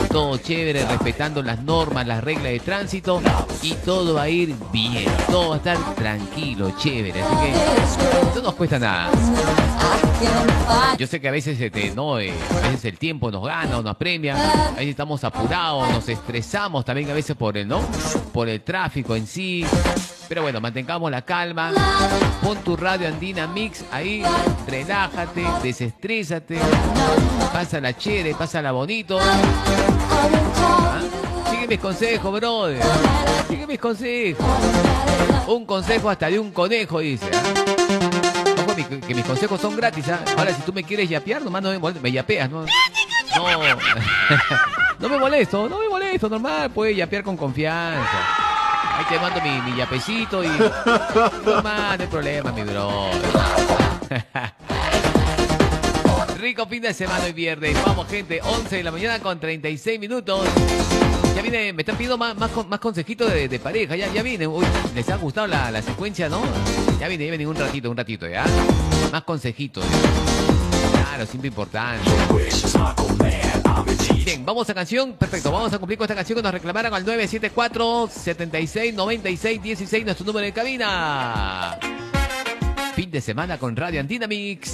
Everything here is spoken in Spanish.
todo chévere, respetando las normas, las reglas de tránsito y todo va a ir bien, todo va a estar tranquilo, chévere, así que no nos cuesta nada. Yo sé que a veces a veces el tiempo nos gana o nos premia, a veces estamos apurados, nos estresamos también a veces por el tráfico en sí. Pero bueno, mantengamos la calma, pon tu radio Andina Mix ahí, relájate, desestrésate, pásala chévere, pásala bonito. ¿Ah? Sigue mis consejos, brother, sigue mis consejos. Un consejo hasta de un conejo, dice. Ojo, que mis consejos son gratis, ¿ah? Ahora, si tú me quieres yapear, nomás no me yapeas, ¿no? No, no me molesto, normal, puedes yapear con confianza. Ahí te mando mi yapecito y... Normal, no hay problema, mi bro. Rico fin de semana y viernes. Vamos, gente, 11 de la mañana con 36 minutos. Ya viene, me están pidiendo más consejitos de pareja. Ya viene. Uy, les ha gustado la secuencia, ¿no? Ya viene un ratito, ¿ya? Más consejitos. Claro, siempre importante. Bien, vamos a canción. Perfecto, vamos a cumplir con esta canción que nos reclamaron al 974-7696-16, nuestro número de cabina. Fin de semana con Radio Andina Mix.